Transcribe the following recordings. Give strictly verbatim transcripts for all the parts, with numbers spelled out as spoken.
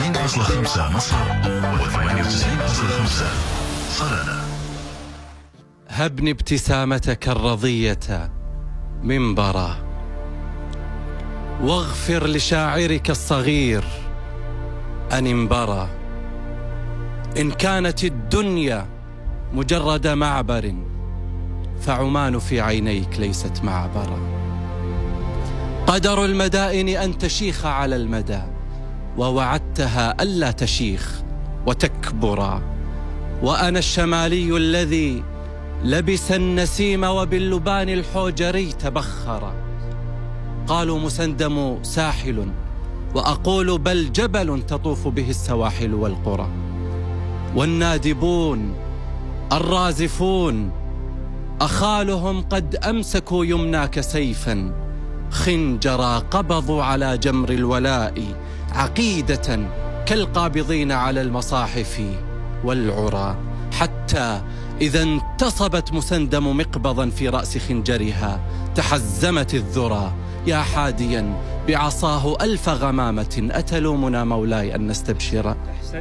وتسعين فاصلة خمسة مصر وثمانية وتسعين فاصلة خمسة صلالة. هبني ابتسامتك الرضية منبرا، واغفر لشاعرك الصغير أن انبرى. إن كانت الدنيا مجرد معبر فعمان في عينيك ليست معبرا. قدر المدائن أن تشيخ على المدى، ووعدتها ألا تشيخ وتكبرا. وأنا الشمالي الذي لبس النسيم وباللبان الحوجري تبخرا. قالوا مسندم ساحل، وأقول بل جبل تطوف به السواحل والقرى. والنادبون الرازفون أخالهم قد أمسكوا يمناك سيفا خنجرا. قبضوا على جمر الولاء عقيدة كالقابضين على المصاحف والعرى. حتى إذا انتصبت مسندم مقبضا في رأس خنجرها تحزمت الذرى. يا حاديا بعصاه ألف غمامة أتلومنا مولاي أن نستبشر.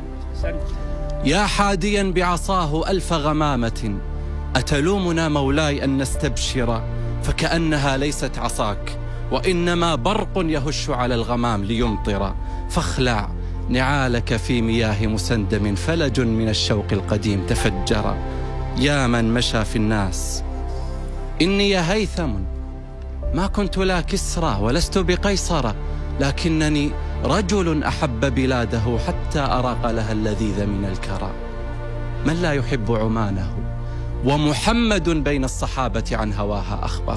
يا حاديا بعصاه ألف غمامة أتلومنا مولاي أن نستبشر. فكأنها ليست عصاك وإنما برق يهش على الغمام ليمطر. فاخلع نعالك في مياه مسندم فلج من الشوق القديم تفجر. يا من مشى في الناس إني يا هيثم ما كنت لا كسرى ولست بقيصر، لكنني رجل أحب بلاده حتى أراق لها اللذيذ من الكرى. من لا يحب عمانه ومحمد بين الصحابة عن هواها أخبر.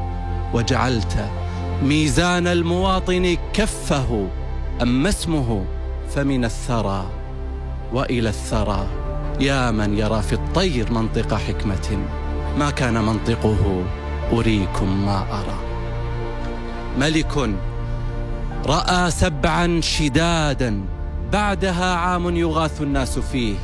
وجعلت ميزان المواطن كفه أما اسمه فمن الثرى وإلى الثرى. يا من يرى في الطير منطق حكمة ما كان منطقه أريكم ما أرى. ملك رأى سبعا شدادا بعدها عام يغاث الناس فيه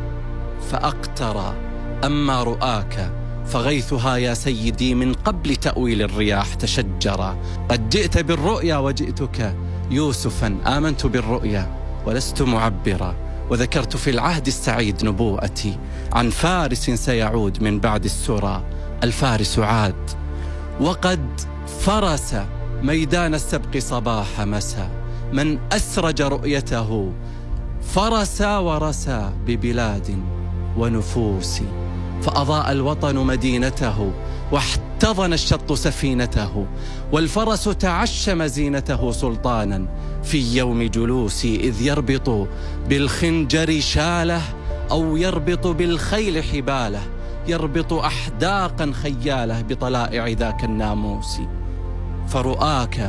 فأقترى. أما رؤاك فغيثها يا سيدي من قبل تأويل الرياح تشجرا. قد جئت بالرؤيا وجئتك يوسفا آمنت بالرؤيا ولست معبرا. وذكرت في العهد السعيد نبوءتي عن فارس سيعود من بعد السرى. الفارس عاد وقد فرس ميدان السبق صباح مساء. من أسرج رؤيته فرس ورسى ببلاد ونفوس. فأضاء الوطن مدينته واحتضن الشط سفينته. والفرس تعشم زينته سلطانا في يوم جلوسي. إذ يربط بالخنجر شاله أو يربط بالخيل حباله. يربط أحداقا خياله بطلائع ذاك الناموس. فرؤاك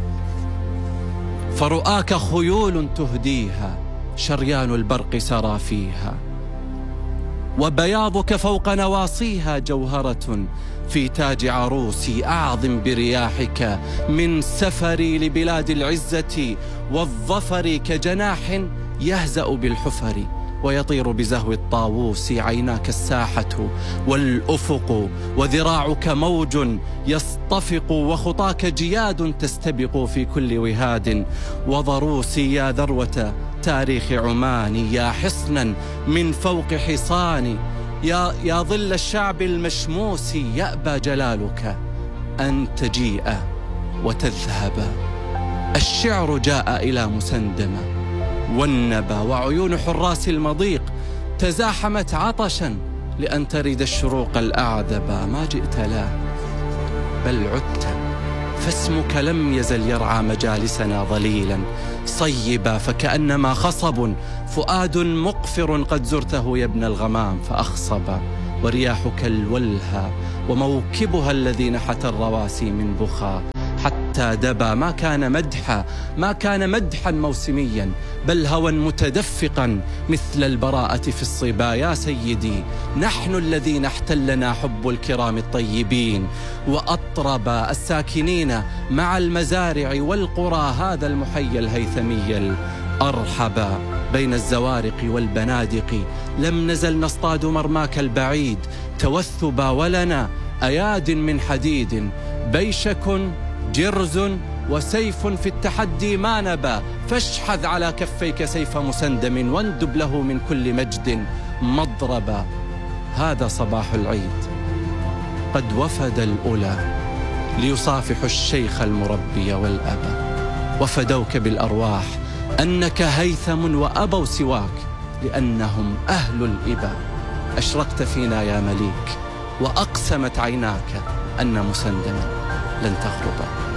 فرؤاك خيول تهديها شريان البرق سرى فيها. وبياضك فوق نواصيها جوهرة في تاج عروسي. أعظم برياحك من سفري لبلاد العزة والظفر. كجناح يهزأ بالحفر ويطير بزهو الطاووس. عيناك الساحة والأفق وذراعك موج يصطفق. وخطاك جياد تستبق في كل وهاد وضروس. يا ذروة تاريخ عمان يا حصنا من فوق حصان. يا, يا ظل الشعب المشموس يأبى جلالك أن تجيء وتذهب. الشعر جاء إلى مسندم والنبى وعيون حراس المضيق تزاحمت عطشا لأن تريد الشروق الأعذب. ما جئت لا بل عدت فاسمك لم يزل يرعى مجالسنا ظليلا صيبا. فكأنما خصب فؤاد مقفر قد زرته يا ابن الغمام فأخصبا. ورياحك الولهى وموكبها الذي نحت الرواسي من بخا حتى دبا. ما كان مدحا ما كان مدحا موسميا بل هوى متدفقا مثل البراءة في الصبا. يا سيدي نحن الذين احتلنا حب الكرام الطيبين وأطرب الساكنين مع المزارع والقرى. هذا المحيا الهيثمي الأرحب بين الزوارق والبنادق. لم نزل نصطاد مرماك البعيد توثبا ولنا أياد من حديد. بيشك جرز وسيف في التحدي ما نبى، فاشحذ على كفيك سيف مسندم واندب له من كل مجد مضربا. هذا صباح العيد، قد وفد الأولى ليصافحوا الشيخ المربي والأبا، وفدوك بالأرواح أنك هيثم وأبوا سواك، لأنهم أهل الإبا. أشرقت فينا يا مليك، وأقسمت عيناك أن مسندما لن تغربا.